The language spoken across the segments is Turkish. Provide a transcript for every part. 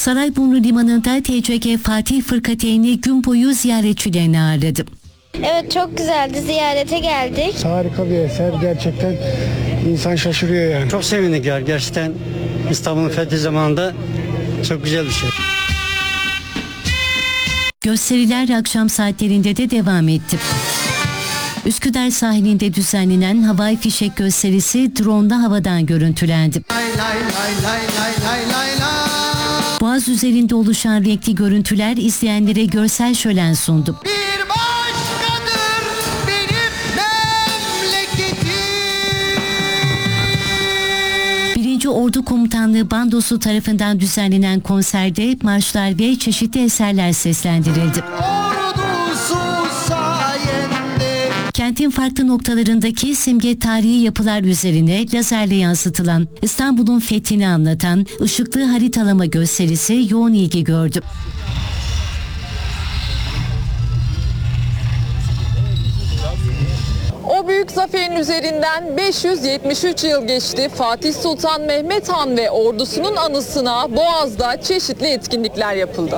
Sarayburnu Limanı'nda TCG Fatih Fırkateyni gün boyu ziyaretçilerini ağırladı. Evet, çok güzeldi. Ziyarete geldik. Harika bir eser. Gerçekten insan şaşırıyor yani. Çok sevindik ya. Gerçekten İstanbul'un fethi zamanında çok güzel bir şey. Gösteriler akşam saatlerinde de devam etti. Üsküdar sahilinde düzenlenen havai fişek gösterisi drone'da havadan görüntülendi. Boğaz üzerinde oluşan renkli görüntüler izleyenlere görsel şölen sundu. Bir başkadır benim memleketim. 1. Ordu Komutanlığı Bandosu tarafından düzenlenen konserde marşlar ve çeşitli eserler seslendirildi. Ordusu sayende. Kentin farklı noktalarındaki simge tarihi yapılar üzerine lazerle yansıtılan İstanbul'un fethini anlatan ışıklı haritalama gösterisi yoğun ilgi gördü. O büyük zaferin üzerinden 573 yıl geçti. Fatih Sultan Mehmet Han ve ordusunun anısına Boğaz'da çeşitli etkinlikler yapıldı.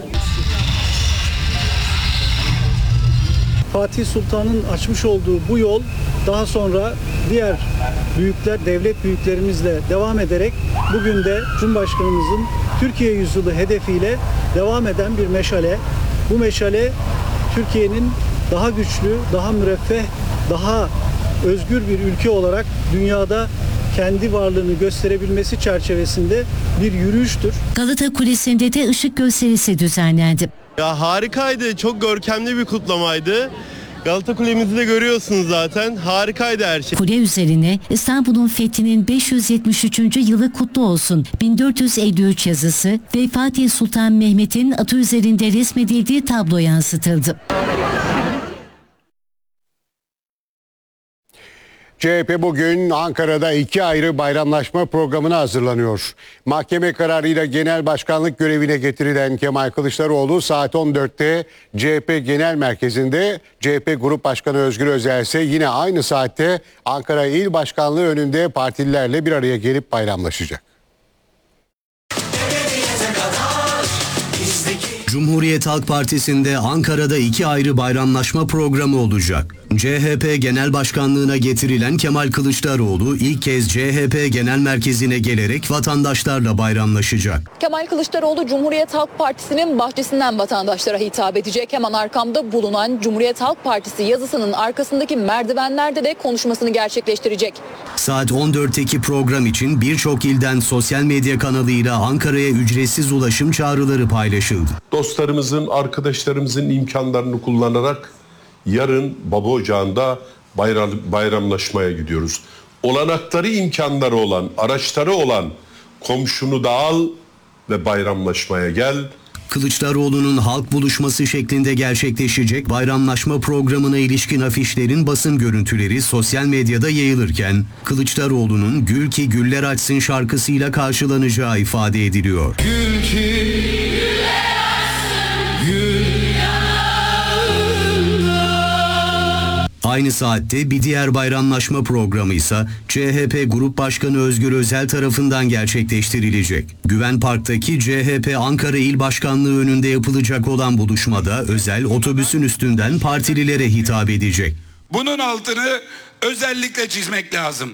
Fatih Sultan'ın açmış olduğu bu yol daha sonra diğer büyükler, devlet büyüklerimizle devam ederek bugün de Cumhurbaşkanımızın Türkiye yüzyılı hedefiyle devam eden bir meşale. Bu meşale Türkiye'nin daha güçlü, daha müreffeh, daha özgür bir ülke olarak dünyada kendi varlığını gösterebilmesi çerçevesinde bir yürüyüştür. Galata Kulesi'nde de ışık gösterisi düzenlendi. Ya harikaydı, çok görkemli bir kutlamaydı. Galata Kulemizi de görüyorsunuz zaten. Harikaydı her şey. Kule üzerine İstanbul'un fethinin 573. yılı kutlu olsun 1453 yazısı ve Fatih Sultan Mehmet'in atı üzerinde resmedildiği tablo yansıtıldı. CHP bugün Ankara'da 2 ayrı bayramlaşma programına hazırlanıyor. Mahkeme kararıyla genel başkanlık görevine getirilen Kemal Kılıçdaroğlu saat 14'te CHP Genel Merkezi'nde, CHP Grup Başkanı Özgür Özel ise yine aynı saatte Ankara İl Başkanlığı önünde partililerle bir araya gelip bayramlaşacak. Cumhuriyet Halk Partisi'nde Ankara'da 2 ayrı bayramlaşma programı olacak. CHP Genel Başkanlığı'na getirilen Kemal Kılıçdaroğlu ilk kez CHP Genel Merkezi'ne gelerek vatandaşlarla bayramlaşacak. Kemal Kılıçdaroğlu Cumhuriyet Halk Partisi'nin bahçesinden vatandaşlara hitap edecek. Hemen arkamda bulunan Cumhuriyet Halk Partisi yazısının arkasındaki merdivenlerde de konuşmasını gerçekleştirecek. Saat 14'teki program için birçok ilden sosyal medya kanalıyla Ankara'ya ücretsiz ulaşım çağrıları paylaşıldı. Dostlarımızın, arkadaşlarımızın imkanlarını kullanarak yarın Baba Ocağı'nda bayramlaşmaya gidiyoruz. Olanakları, imkanları olan, araçları olan komşunu da al ve bayramlaşmaya gel. Kılıçdaroğlu'nun halk buluşması şeklinde gerçekleşecek bayramlaşma programına ilişkin afişlerin basın görüntüleri sosyal medyada yayılırken Kılıçdaroğlu'nun "Gül ki güller açsın" şarkısıyla karşılanacağı ifade ediliyor. Gül ki güller açsın, gül. Aynı saatte bir diğer bayramlaşma programı ise CHP Grup Başkanı Özgür Özel tarafından gerçekleştirilecek. Güven Park'taki CHP Ankara İl Başkanlığı önünde yapılacak olan buluşmada Özel otobüsün üstünden partililere hitap edecek. Bunun altını özellikle çizmek lazım.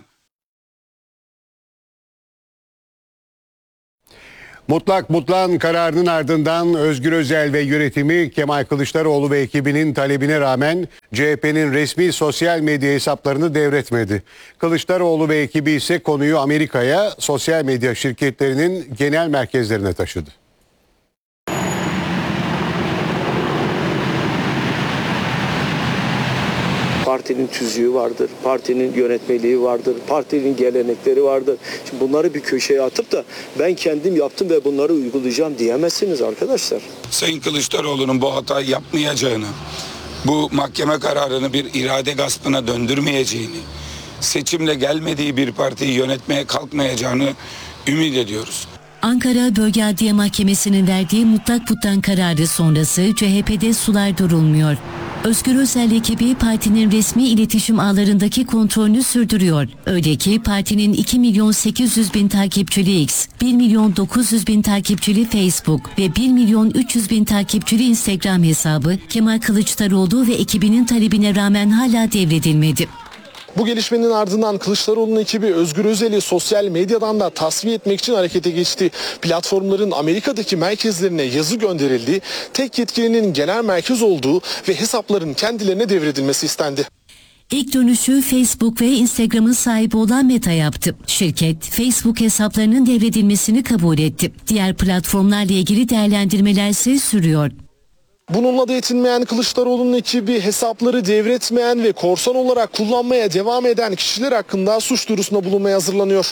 Mutlak kararının ardından Özgür Özel ve yönetimi Kemal Kılıçdaroğlu ve ekibinin talebine rağmen CHP'nin resmi sosyal medya hesaplarını devretmedi. Kılıçdaroğlu ve ekibi ise konuyu Amerika'ya, sosyal medya şirketlerinin genel merkezlerine taşıdı. Partinin tüzüğü vardır, partinin yönetmeliği vardır, partinin gelenekleri vardır. Şimdi bunları bir köşeye atıp da ben kendim yaptım ve bunları uygulayacağım diyemezsiniz arkadaşlar. Sayın Kılıçdaroğlu'nun bu hatayı yapmayacağını, bu mahkeme kararını bir irade gaspına döndürmeyeceğini, seçimle gelmediği bir partiyi yönetmeye kalkmayacağını ümit ediyoruz. Ankara Bölge Adliye Mahkemesi'nin verdiği mutlak kararı sonrası CHP'de sular durulmuyor. Özgür Özel ekibi partinin resmi iletişim ağlarındaki kontrolünü sürdürüyor. Öyle ki partinin 2.800.000 takipçili X, 1.900.000 takipçili Facebook ve 1.300.000 takipçili Instagram hesabı Kemal Kılıçdaroğlu ve ekibinin talebine rağmen hala devredilmedi. Bu gelişmenin ardından Kılıçdaroğlu'nun ekibi Özgür Özel'i sosyal medyadan da tasfiye etmek için harekete geçti. Platformların Amerika'daki merkezlerine yazı gönderildi. Tek yetkilinin genel merkez olduğu ve hesapların kendilerine devredilmesi istendi. İlk dönüşü Facebook ve Instagram'ın sahibi olan Meta yaptı. Şirket, Facebook hesaplarının devredilmesini kabul etti. Diğer platformlarla ilgili değerlendirmeler ise sürüyor. Bununla da yetinmeyen Kılıçdaroğlu'nun ekibi hesapları devretmeyen ve korsan olarak kullanmaya devam eden kişiler hakkında suç duyurusunda bulunmaya hazırlanıyor.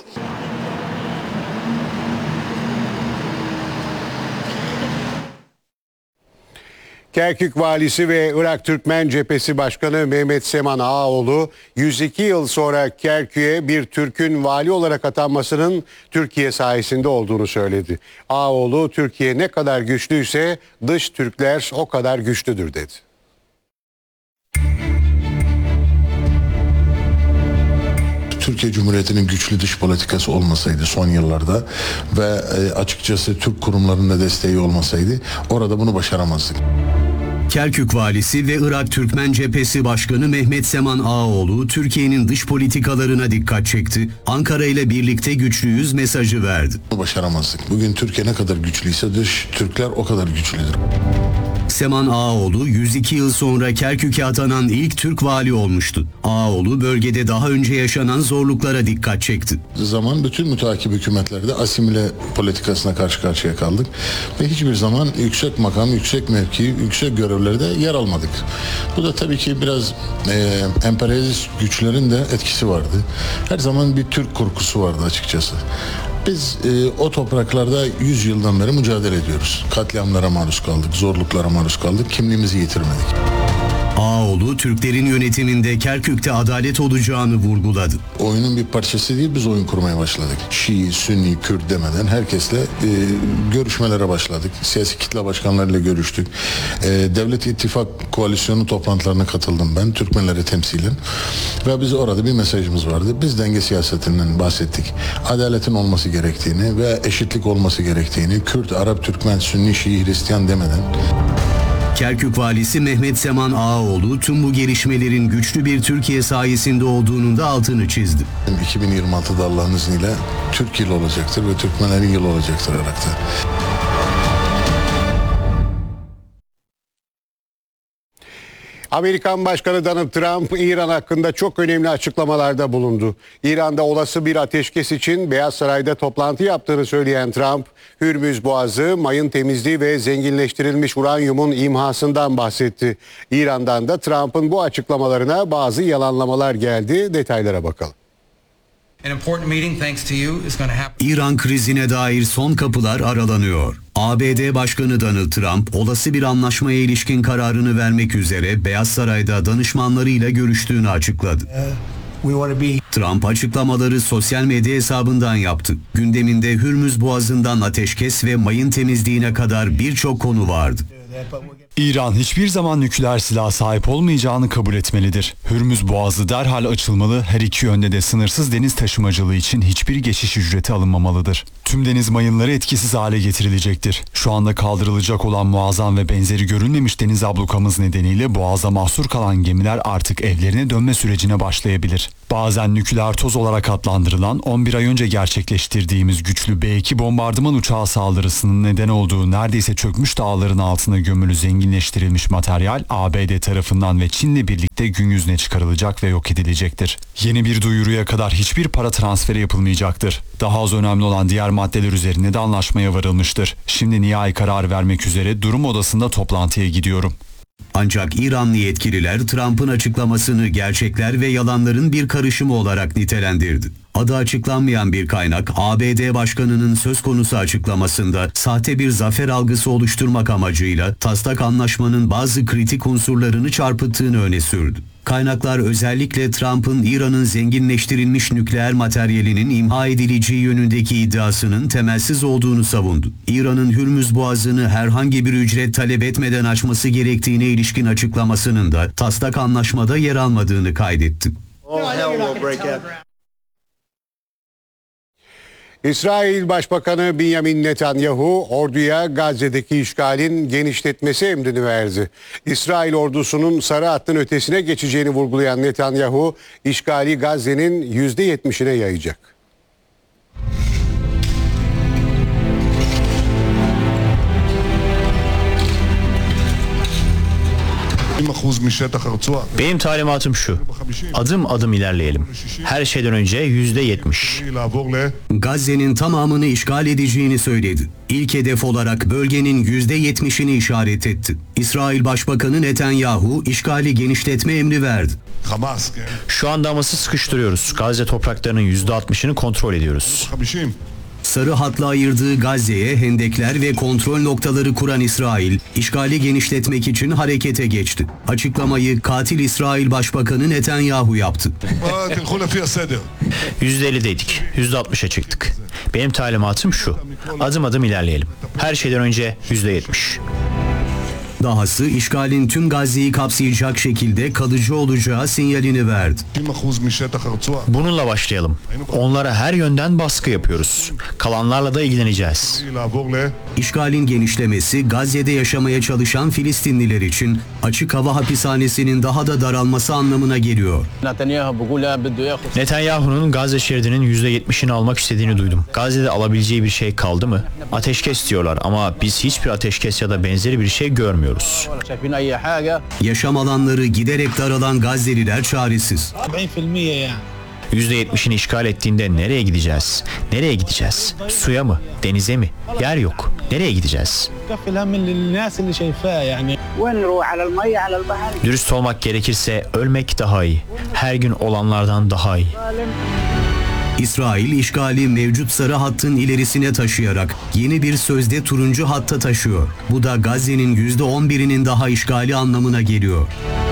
Kerkük Valisi ve Irak Türkmen Cephesi Başkanı Mehmet Seman Ağaoğlu 102 yıl sonra Kerkük'e bir Türk'ün vali olarak atanmasının Türkiye sayesinde olduğunu söyledi. Ağaoğlu Türkiye ne kadar güçlüyse dış Türkler o kadar güçlüdür dedi. Türkiye Cumhuriyeti'nin güçlü dış politikası olmasaydı son yıllarda ve açıkçası Türk kurumlarının da desteği olmasaydı orada bunu başaramazdık. Kerkük Valisi ve Irak Türkmen Cephesi Başkanı Mehmet Seman Ağaoğlu Türkiye'nin dış politikalarına dikkat çekti. Ankara ile birlikte güçlüyüz mesajı verdi. Başaramazdık. Bugün Türkiye ne kadar güçlüyse dış Türkler o kadar güçlüdür. Seman Ağaoğlu 102 yıl sonra Kerkük'e atanan ilk Türk vali olmuştu. Ağaoğlu bölgede daha önce yaşanan zorluklara dikkat çekti. Zaman bütün müteakip hükümetlerde asimile politikasına karşı karşıya kaldık ve hiçbir zaman yüksek makam, yüksek mevki, yüksek görevlerde yer almadık. Bu da tabii ki biraz emperyalist güçlerin de etkisi vardı. Her zaman bir Türk korkusu vardı açıkçası. Biz o topraklarda 100 yıldan beri mücadele ediyoruz. Katliamlara maruz kaldık, zorluklara maruz kaldık, kimliğimizi yitirmedik. Ağaoğlu Türklerin yönetiminde Kerkük'te adalet olacağını vurguladı. Oyunun bir parçası değil, biz oyun kurmaya başladık. Şii, Sünni, Kürt demeden herkesle görüşmelere başladık. Siyasi kitle başkanlarıyla görüştük. Devlet İttifak Koalisyonu toplantılarına katıldım ben, Türkmenleri temsilen. Ve biz orada bir mesajımız vardı. Biz denge siyasetinden bahsettik. Adaletin olması gerektiğini ve eşitlik olması gerektiğini, Kürt, Arap, Türkmen, Sünni, Şii, Hristiyan demeden. Kerkük Valisi Mehmet Seman Ağaoğlu tüm bu gelişmelerin güçlü bir Türkiye sayesinde olduğunun da altını çizdi. 2026'da Allah'ın izniyle Türk yılı olacaktır ve Türkmenlerin yılı olacaktır Irak'ta. Amerikan Başkanı Donald Trump, İran hakkında çok önemli açıklamalarda bulundu. İran'da olası bir ateşkes için Beyaz Saray'da toplantı yaptığını söyleyen Trump, Hürmüz Boğazı, mayın temizliği ve zenginleştirilmiş uranyumun imhasından bahsetti. İran'dan da Trump'ın bu açıklamalarına bazı yalanlamalar geldi. Detaylara bakalım. İran krizine dair son kapılar aralanıyor. ABD Başkanı Donald Trump olası bir anlaşmaya ilişkin kararını vermek üzere Beyaz Saray'da danışmanlarıyla görüştüğünü açıkladı. Trump açıklamaları sosyal medya hesabından yaptı. Gündeminde Hürmüz Boğazı'ndan ateşkes ve mayın temizliğine kadar birçok konu vardı. İran hiçbir zaman nükleer silah sahip olmayacağını kabul etmelidir. Hürmüz Boğazı derhal açılmalı, her iki yönde de sınırsız deniz taşımacılığı için hiçbir geçiş ücreti alınmamalıdır. Tüm deniz mayınları etkisiz hale getirilecektir. Şu anda kaldırılacak olan muazzam ve benzeri görülmemiş deniz ablukamız nedeniyle boğaza mahsur kalan gemiler artık evlerine dönme sürecine başlayabilir. Bazen nükleer toz olarak adlandırılan 11 ay önce gerçekleştirdiğimiz güçlü B-2 bombardıman uçağı saldırısının neden olduğu neredeyse çökmüş dağların altına gömülü zenginleştirilmiş materyal ABD tarafından ve Çin'le birlikte gün yüzüne çıkarılacak ve yok edilecektir. Yeni bir duyuruya kadar hiçbir para transferi yapılmayacaktır. Daha az önemli olan diğer maddeler üzerine de anlaşmaya varılmıştır. Şimdi nihai karar vermek üzere durum odasında toplantıya gidiyorum. Ancak İranlı yetkililer Trump'ın açıklamasını gerçekler ve yalanların bir karışımı olarak nitelendirdi. Adı açıklanmayan bir kaynak, ABD Başkanı'nın söz konusu açıklamasında sahte bir zafer algısı oluşturmak amacıyla taslak anlaşmanın bazı kritik unsurlarını çarpıttığını öne sürdü. Kaynaklar özellikle Trump'ın İran'ın zenginleştirilmiş nükleer materyalinin imha edileceği yönündeki iddiasının temelsiz olduğunu savundu. İran'ın Hürmüz Boğazı'nı herhangi bir ücret talep etmeden açması gerektiğine ilişkin açıklamasının da taslak anlaşmada yer almadığını kaydetti. İsrail Başbakanı Benjamin Netanyahu orduya Gazze'deki işgalin genişletmesi emrini verdi. İsrail ordusunun sarı hattın ötesine geçeceğini vurgulayan Netanyahu, işgali Gazze'nin %70'ine yayacak. Benim talimatım şu: adım adım ilerleyelim. Her şeyden önce %70. Gazze'nin tamamını işgal edeceğini söyledi. İlk hedef olarak bölgenin %70'ini işaret etti. İsrail Başbakanı Netanyahu işgali genişletme emri verdi. Şu anda Hamas'ı sıkıştırıyoruz. Gazze topraklarının %60'ını kontrol ediyoruz. Sarı hatla ayırdığı Gazze'ye hendekler ve kontrol noktaları kuran İsrail, işgali genişletmek için harekete geçti. Açıklamayı katil İsrail Başbakanı Netanyahu yaptı. %50'deydik, %60'a çıktık. Benim talimatım şu: adım adım ilerleyelim. Her şeyden önce %70. Dahası işgalin tüm Gazze'yi kapsayacak şekilde kalıcı olacağı sinyalini verdi. Bununla başlayalım. Onlara her yönden baskı yapıyoruz. Kalanlarla da ilgileneceğiz. İşgalin genişlemesi Gazze'de yaşamaya çalışan Filistinliler için açık hava hapishanesinin daha da daralması anlamına geliyor. Netanyahu'nun Gazze şeridinin %70'ini almak istediğini duydum. Gazze'de alabileceği bir şey kaldı mı? Ateşkes diyorlar ama biz hiçbir ateşkes ya da benzeri bir şey görmüyoruz. Yaşam alanları giderek daralan Gazze'liler çaresiz. %70'ini işgal ettiğinde nereye gideceğiz? Nereye gideceğiz? Suya mı? Denize mi? Yer yok. Nereye gideceğiz? Dürüst olmak gerekirse ölmek daha iyi. Her gün olanlardan daha iyi. İsrail işgali mevcut sarı hattın ilerisine taşıyarak yeni bir sözde turuncu hatta taşıyor. Bu da Gazze'nin %11'inin daha işgali anlamına geliyor.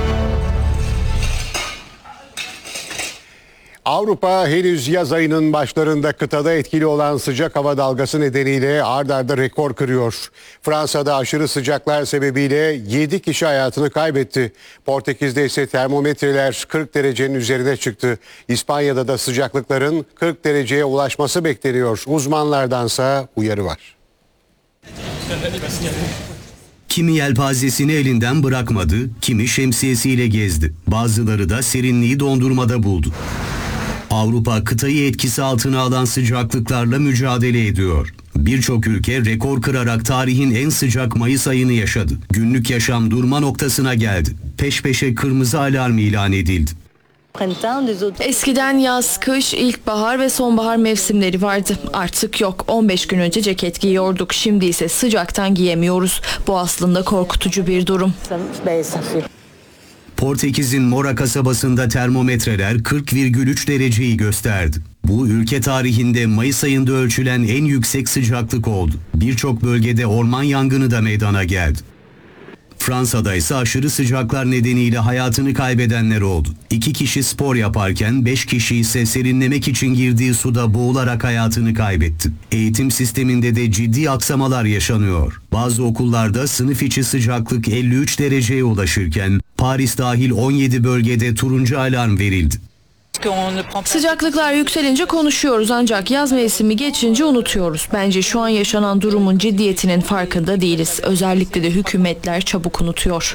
Avrupa henüz yaz ayının başlarında kıtada etkili olan sıcak hava dalgası nedeniyle ard arda rekor kırıyor. Fransa'da aşırı sıcaklar sebebiyle 7 kişi hayatını kaybetti. Portekiz'de ise termometreler 40 derecenin üzerine çıktı. İspanya'da da sıcaklıkların 40 dereceye ulaşması bekleniyor. Uzmanlardansa uyarı var. Kimi yelpazesini elinden bırakmadı, kimi şemsiyesiyle gezdi. Bazıları da serinliği dondurmada buldu. Avrupa kıtayı etkisi altına alan sıcaklıklarla mücadele ediyor. Birçok ülke rekor kırarak tarihin en sıcak Mayıs ayını yaşadı. Günlük yaşam durma noktasına geldi. Peş peşe kırmızı alarm ilan edildi. Eskiden yaz, kış, ilkbahar ve sonbahar mevsimleri vardı. Artık yok. 15 gün önce ceket giyiyorduk. Şimdi ise sıcaktan giyemiyoruz. Bu aslında korkutucu bir durum. Portekiz'in Mora kasabasında termometreler 40,3 dereceyi gösterdi. Bu ülke tarihinde Mayıs ayında ölçülen en yüksek sıcaklık oldu. Birçok bölgede orman yangını da meydana geldi. Fransa'da ise aşırı sıcaklar nedeniyle hayatını kaybedenler oldu. 2 kişi spor yaparken 5 kişi ise serinlemek için girdiği suda boğularak hayatını kaybetti. Eğitim sisteminde de ciddi aksamalar yaşanıyor. Bazı okullarda sınıf içi sıcaklık 53 dereceye ulaşırken Paris dahil 17 bölgede turuncu alarm verildi. Sıcaklıklar yükselince konuşuyoruz ancak yaz mevsimi geçince unutuyoruz. Bence şu an yaşanan durumun ciddiyetinin farkında değiliz. Özellikle de hükümetler çabuk unutuyor.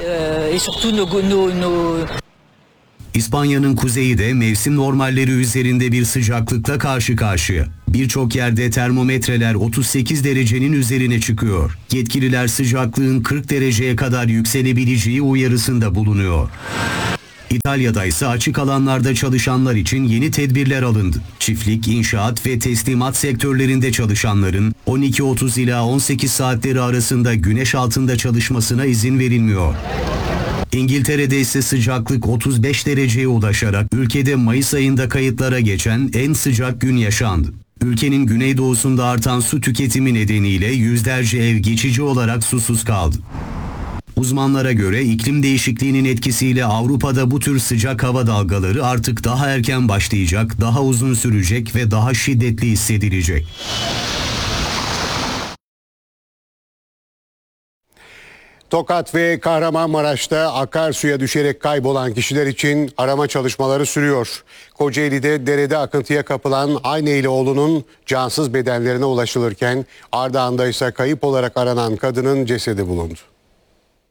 İspanya'nın kuzeyi de mevsim normalleri üzerinde bir sıcaklıkla karşı karşıya. Birçok yerde termometreler 38 derecenin üzerine çıkıyor. Yetkililer sıcaklığın 40 dereceye kadar yükselebileceği uyarısında bulunuyor. İtalya'da ise açık alanlarda çalışanlar için yeni tedbirler alındı. Çiftlik, inşaat ve teslimat sektörlerinde çalışanların 12:30 ila 18 saatleri arasında güneş altında çalışmasına izin verilmiyor. İngiltere'de ise sıcaklık 35 dereceye ulaşarak ülkede Mayıs ayında kayıtlara geçen en sıcak gün yaşandı. Ülkenin güneydoğusunda artan su tüketimi nedeniyle yüzlerce ev geçici olarak susuz kaldı. Uzmanlara göre iklim değişikliğinin etkisiyle Avrupa'da bu tür sıcak hava dalgaları artık daha erken başlayacak, daha uzun sürecek ve daha şiddetli hissedilecek. Tokat ve Kahramanmaraş'ta akarsuya düşerek kaybolan kişiler için arama çalışmaları sürüyor. Kocaeli'de derede akıntıya kapılan Ayneyli oğlunun cansız bedenlerine ulaşılırken Ardahan'da ise kayıp olarak aranan kadının cesedi bulundu.